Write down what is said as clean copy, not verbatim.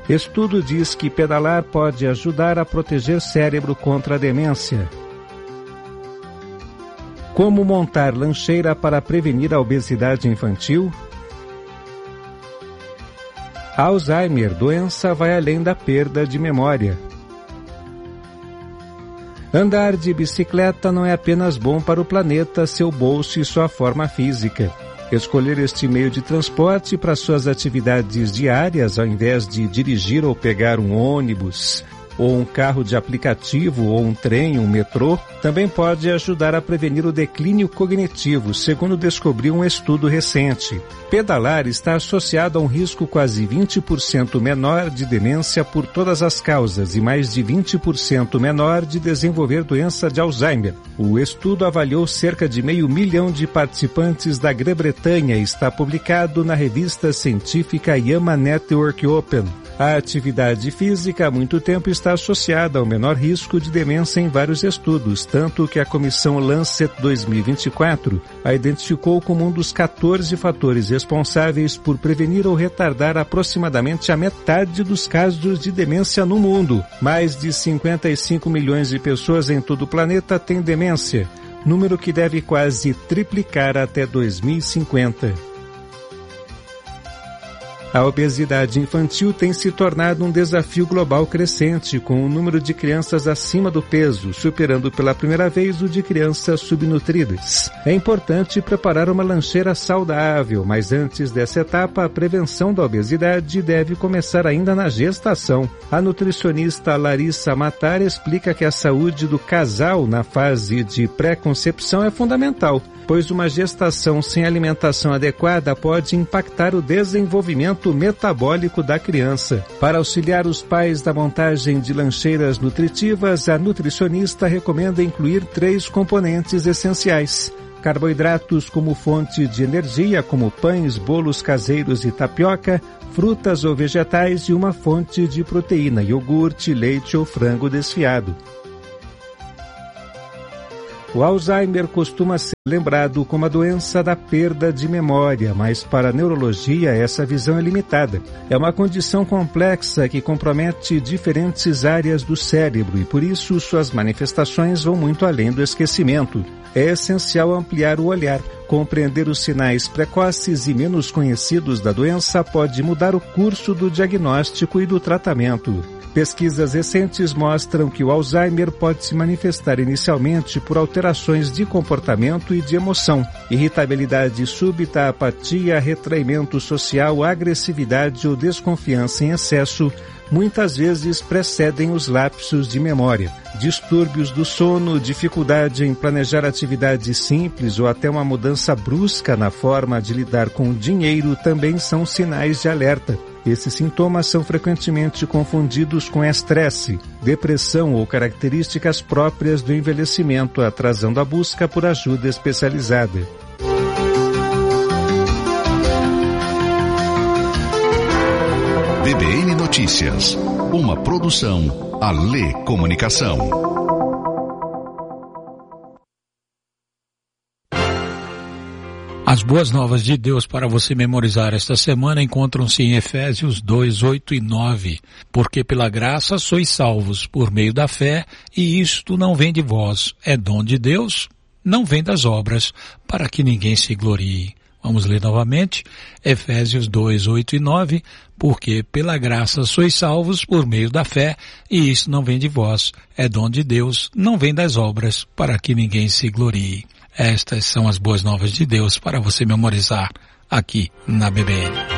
Estudo diz que pedalar pode ajudar a proteger cérebro contra a demência. Como montar lancheira para prevenir a obesidade infantil? Alzheimer, doença vai além da perda de memória. Andar de bicicleta não é apenas bom para o planeta, seu bolso e sua forma física. Escolher este meio de transporte para suas atividades diárias, ao invés de dirigir ou pegar um ônibus, ou um carro de aplicativo, ou um trem, um metrô, também pode ajudar a prevenir o declínio cognitivo, segundo descobriu um estudo recente. Pedalar está associado a um risco quase 20% menor de demência por todas as causas e mais de 20% menor de desenvolver doença de Alzheimer. O estudo avaliou cerca de 500 mil de participantes da Grã-Bretanha e está publicado na revista científica JAMA Network Open. A atividade física há muito tempo está associada ao menor risco de demência em vários estudos, tanto que a comissão Lancet 2024 a identificou como um dos 14 fatores responsáveis por prevenir ou retardar aproximadamente a metade dos casos de demência no mundo. Mais de 55 milhões de pessoas em todo o planeta têm demência, número que deve quase triplicar até 2050. A obesidade infantil tem se tornado um desafio global crescente, com o número de crianças acima do peso, superando pela primeira vez o de crianças subnutridas. É importante preparar uma lancheira saudável, mas antes dessa etapa, a prevenção da obesidade deve começar ainda na gestação. A nutricionista Larissa Matar explica que a saúde do casal na fase de pré-concepção é fundamental, pois uma gestação sem alimentação adequada pode impactar o desenvolvimento metabólico da criança. Para auxiliar os pais da montagem de lancheiras nutritivas, a nutricionista recomenda incluir 3 componentes essenciais: carboidratos como fonte de energia, como pães, bolos caseiros e tapioca, frutas ou vegetais e uma fonte de proteína, iogurte, leite ou frango desfiado. O Alzheimer costuma ser lembrado como a doença da perda de memória, mas para a neurologia essa visão é limitada. É uma condição complexa que compromete diferentes áreas do cérebro e por isso suas manifestações vão muito além do esquecimento. É essencial ampliar o olhar. Compreender os sinais precoces e menos conhecidos da doença pode mudar o curso do diagnóstico e do tratamento. Pesquisas recentes mostram que o Alzheimer pode se manifestar inicialmente por alterações de comportamento e de emoção, irritabilidade súbita, apatia, retraimento social, agressividade ou desconfiança em excesso, muitas vezes precedem os lapsos de memória. Distúrbios do sono, dificuldade em planejar atividades simples ou até uma mudança brusca na forma de lidar com o dinheiro também são sinais de alerta. Esses sintomas são frequentemente confundidos com estresse, depressão ou características próprias do envelhecimento, atrasando a busca por ajuda especializada. BBN Notícias, uma produção Alê Comunicação. As boas novas de Deus para você memorizar esta semana encontram-se em Efésios 2, 8 e 9. Porque pela graça sois salvos por meio da fé, e isto não vem de vós, é dom de Deus, não vem das obras, para que ninguém se glorie. Vamos ler novamente, Efésios 2, 8 e 9, porque pela graça sois salvos por meio da fé, e isso não vem de vós, é dom de Deus, não vem das obras, para que ninguém se glorie. Estas são as boas novas de Deus para você memorizar aqui na BBN.